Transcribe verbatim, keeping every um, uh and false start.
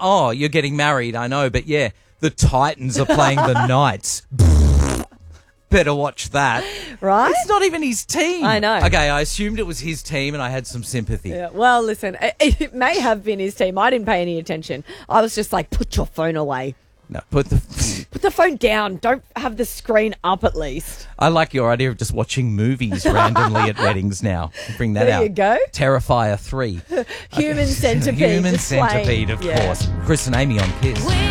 oh, you're getting married, I know, but yeah, the Titans are playing the Knights. Better watch that. Right? It's not even his team. I know. Okay, I assumed it was his team and I had some sympathy. Yeah, well, listen, it, it may have been his team. I didn't pay any attention. I was just like, put your phone away. No, put the... Put the phone down. Don't have the screen up at least. I like your idea of just watching movies randomly at weddings now. Bring that There out. you go. Terrifier three. Human centipede. Human just playing. centipede, of Yeah. course. Chris and Amy on Kiss.